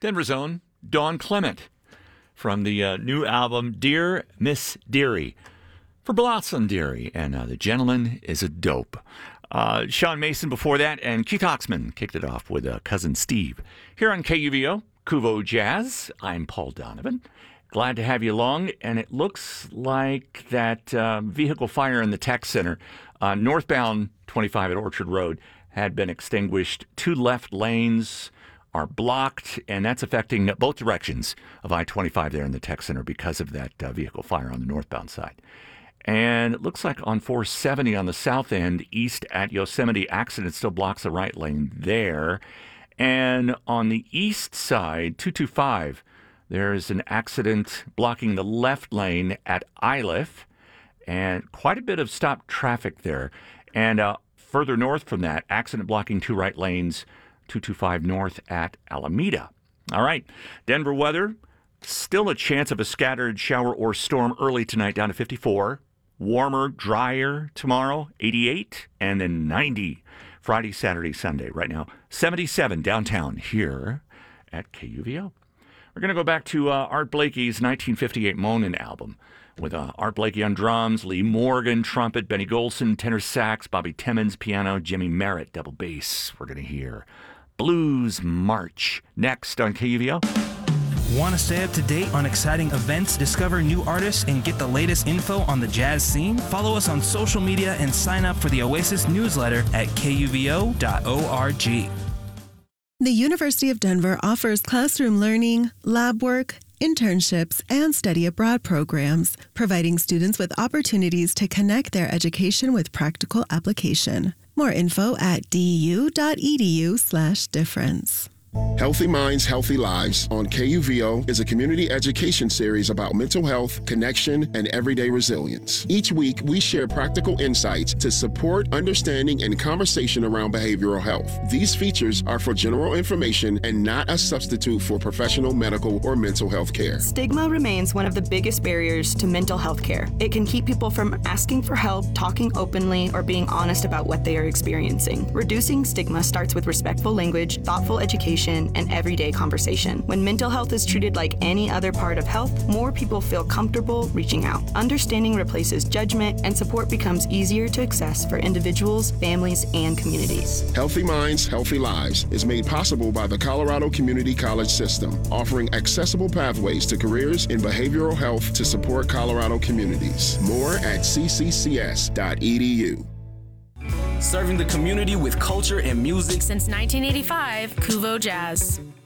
Denver's own Dawn Clement from the new album Dear Miss Dearie for Blossom Dearie, and The Gentleman is a Dope. Sean Mason before that, and Keith Oxman kicked it off with Cousin Steve. Here on KUVO, Kuvo Jazz, I'm Paul Donovan. Glad to have you along, and it looks like that vehicle fire in the tech center, northbound 25 at Orchard Road, had been extinguished. 2 left lanes are blocked, and that's affecting both directions of I-25 there in the tech center because of that vehicle fire on the northbound side. And it looks like on 470 on the south end, east at Yosemite, accident still blocks the right lane there. And on the east side, 225, there is an accident blocking the left lane at Iliff, and quite a bit of stopped traffic there. And further north from that, accident blocking 2 right lanes, 225 north at Alameda. All right, Denver weather, still a chance of a scattered shower or storm early tonight, down to 54. Warmer, drier tomorrow, 88, and then 90 Friday, Saturday, Sunday. Right now, 77 downtown here at KUVO. We're going to go back to Art Blakey's 1958 Moanin' album with Art Blakey on drums, Lee Morgan, trumpet, Benny Golson, tenor sax, Bobby Timmons, piano, Jimmy Merritt, double bass. We're going to hear Blues March next on KUVO. Want to stay up to date on exciting events, discover new artists, and get the latest info on the jazz scene? Follow us on social media and sign up for the Oasis newsletter at kuvo.org. The University of Denver offers classroom learning, lab work, internships, and study abroad programs, providing students with opportunities to connect their education with practical application. More info at du.edu/difference. Healthy Minds, Healthy Lives on KUVO is a community education series about mental health, connection, and everyday resilience. Each week, we share practical insights to support understanding and conversation around behavioral health. These features are for general information and not a substitute for professional medical or mental health care. Stigma remains one of the biggest barriers to mental health care. It can keep people from asking for help, talking openly, or being honest about what they are experiencing. Reducing stigma starts with respectful language, thoughtful education, and everyday conversation. When mental health is treated like any other part of health, more people feel comfortable reaching out. Understanding replaces judgment, and support becomes easier to access for individuals, families, and communities. Healthy Minds, Healthy Lives is made possible by the Colorado Community College System, offering accessible pathways to careers in behavioral health to support Colorado communities. More at cccs.edu. Serving the community with culture and music since 1985, Kuvo Jazz.